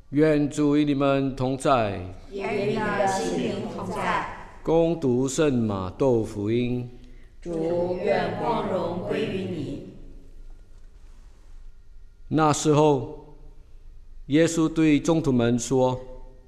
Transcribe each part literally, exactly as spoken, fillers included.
愿主与你们同在， 也与你的心灵同在。 恭读圣马窦福音。 主，愿光荣归于你。 那时候，耶稣对宗徒们说：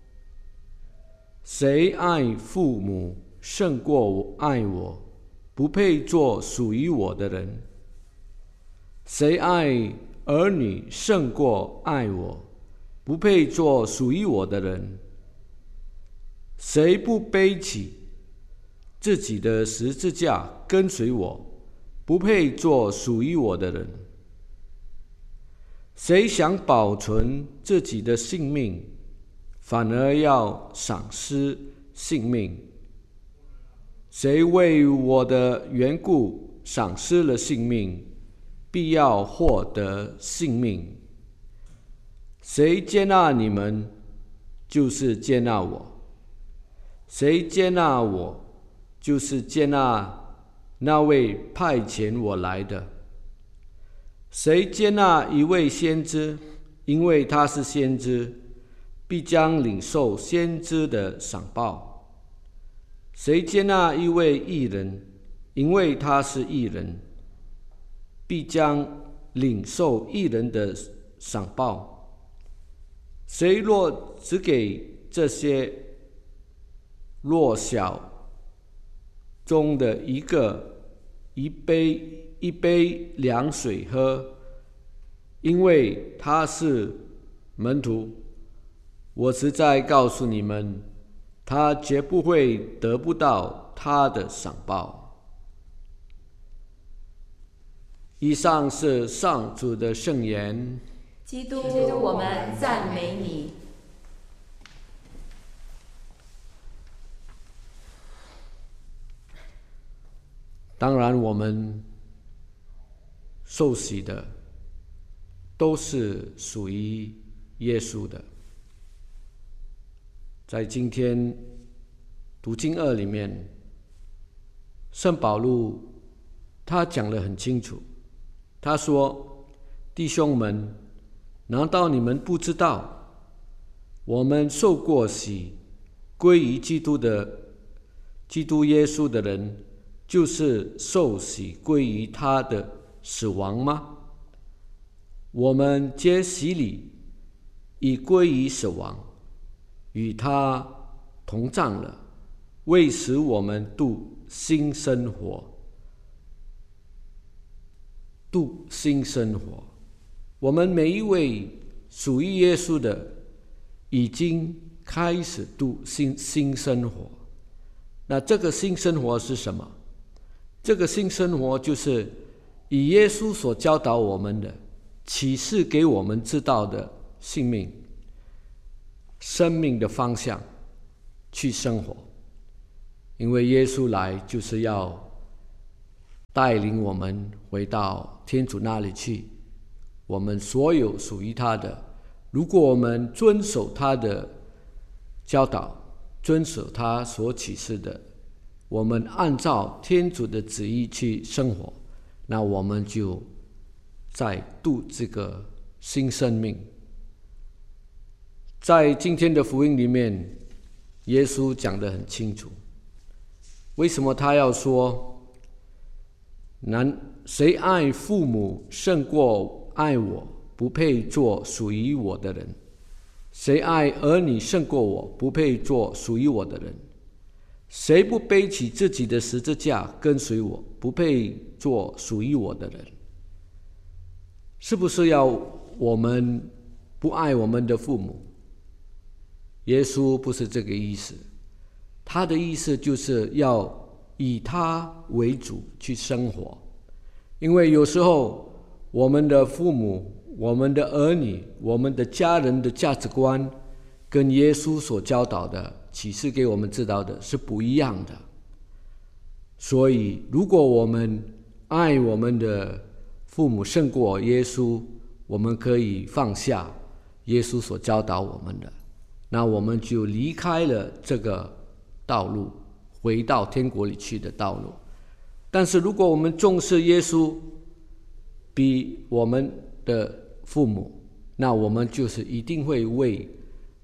谁爱父母胜过爱我，不配做属于我的人；谁爱儿女胜过爱我，不配做属于我的人；谁不背起自己的十字架跟随我，不配做属于我的人；谁想保存自己的性命，反而要丧失性命；谁为我的缘故丧失了性命，必要获得性命。谁接纳你们，就是接纳我；谁接纳我，就是接纳那位派遣我来的。谁接纳一位先知，因为他是先知，必将领受先知的赏报；谁接纳一位义人，因为他是义人，必将领受义人的赏报。谁若只给这些弱小中的一个一杯一杯凉水喝，因为他是门徒，我实在告诉你们，他绝不会得不到他的赏报。以上是上主的圣言。 基督，我们赞美你。 当然，我们受洗的都是属于耶稣的。在今天读经二里面，圣保禄他讲得很清楚，他说：弟兄们，难道你们不知道，我们受过洗归于基督的基督耶稣的人，就是受洗归于他的死亡吗？我们皆洗礼，已归于死亡，与他同葬了，为使我们度新生活。度新生活，我们每一位属于耶稣的，已经开始度新新生活。那这个新生活是什么？这个新生活就是以耶稣所教导我们的，启示给我们知道的性命、生命的方向去生活。因为耶稣来就是要带领我们回到天主那里去，我们所有属于他的，如果我们遵守他的教导，遵守他所启示的，我们按照天主的旨意去生活，那我们就在度这个新生命。在今天的福音里面，耶稣讲得很清楚，为什么他要说男谁爱父母胜过爱我，不配做属于我的人；谁爱儿女胜过我，不配做属于我的人；谁不背起自己的十字架跟随我，不配做属于我的人。是不是要我们不爱我们的父母？耶稣不是这个意思，他的意思就是要以他为主去生活。因为有时候我们的父母、我们的儿女、我们的家人的价值观跟耶稣所教导的、启示给我们知道的是不一样的。所以如果我们爱我们的父母胜过耶稣，我们可以放下耶稣所教导我们的，那我们就离开了这个道路，回到天国里去的道路。但是如果我们重视耶稣比我们的父母，那我们就是一定会为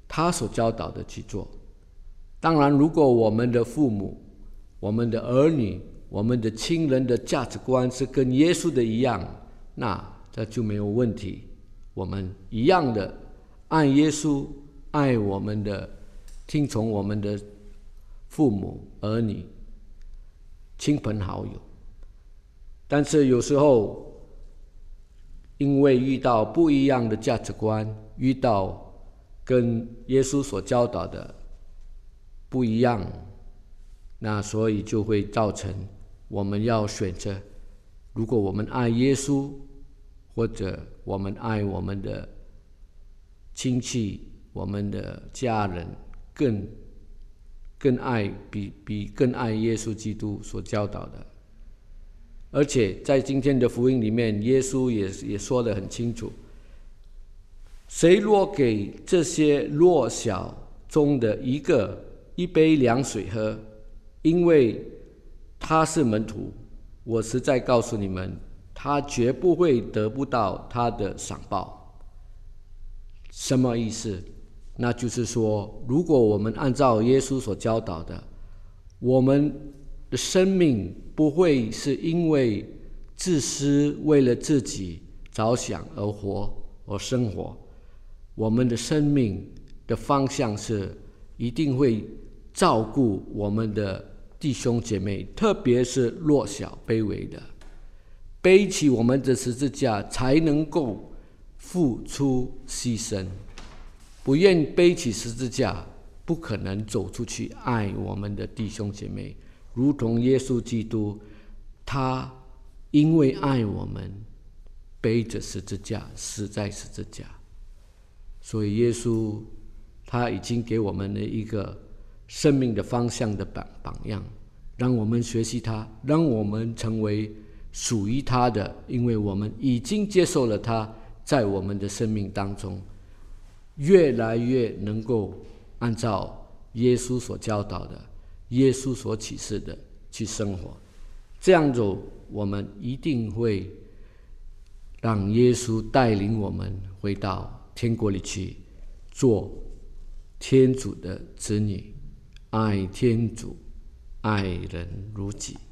他所教导的去做。当然，如果我们的父母、我们的儿女、我们的亲人的价值观是跟耶稣的一样，那这就没有问题。我们一样的爱耶稣，爱我们的，听从我们的父母、儿女、亲朋好友。但是有时候因为遇到不一样的价值观，遇到跟耶稣所教导的不一样，那所以就会造成我们要选择，如果我们爱耶稣，或者我们爱我们的亲戚、我们的家人，更更爱比比更爱耶稣基督所教导的。而且在今天的福音里面，耶稣 也, 也说得很清楚，谁若给这些弱小中的一个一杯凉水喝，因为他是门徒，我实在告诉你们，他绝不会得不到他的赏报。什么意思？那就是说，如果我们按照耶稣所教导的，我们的生命不会是因为自私，为了自己着想而活而生活，我们的生命的方向是一定会照顾我们的弟兄姐妹，特别是弱小卑微的，背起我们的十字架，才能够付出牺牲。不愿背起十字架，不可能走出去爱我们的弟兄姐妹，如同耶稣基督，他因为爱我们，背着十字架，死在十字架。所以耶稣他已经给我们了一个生命的方向的榜样，让我们学习他，让我们成为属于他的，因为我们已经接受了他，在我们的生命当中越来越能够按照耶稣所教导的，耶稣所启示的去生活。这样走，我们一定会让耶稣带领我们回到天国里去，做天主的子女，爱天主，爱人如己。